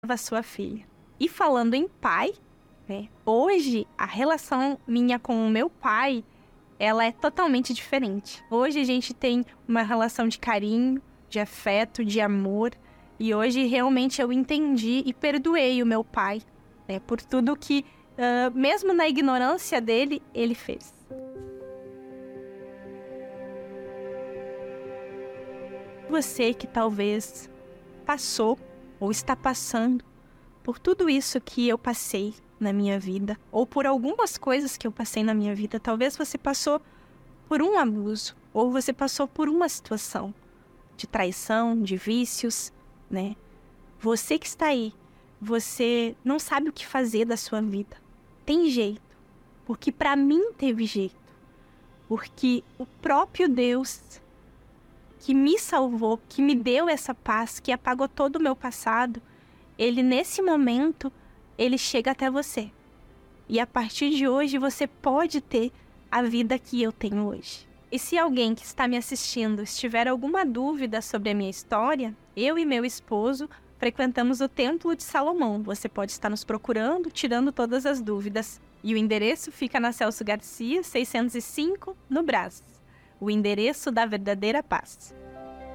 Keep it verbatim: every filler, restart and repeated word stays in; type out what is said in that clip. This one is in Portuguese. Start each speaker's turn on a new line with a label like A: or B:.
A: a sua filha. E falando em pai, né, hoje a relação minha com o meu pai, ela é totalmente diferente. Hoje a gente tem uma relação de carinho, de afeto, de amor. E hoje realmente eu entendi e perdoei o meu pai, né, por tudo que, uh, mesmo na ignorância dele, ele fez. Você que talvez passou ou está passando por tudo isso que eu passei na minha vida, ou por algumas coisas que eu passei na minha vida, talvez você passou por um abuso, ou você passou por uma situação de traição, de vícios, né? Você que está aí, você não sabe o que fazer da sua vida. Tem jeito, porque para mim teve jeito, porque o próprio Deus que me salvou, que me deu essa paz, que apagou todo o meu passado, ele nesse momento, ele chega até você. E a partir de hoje você pode ter a vida que eu tenho hoje. E se alguém que está me assistindo estiver alguma dúvida sobre a minha história, eu e meu esposo frequentamos o Templo de Salomão. Você pode estar nos procurando, tirando todas as dúvidas. E o endereço fica na Celso Garcia, seiscentos e cinco, no Brás. O endereço da verdadeira paz.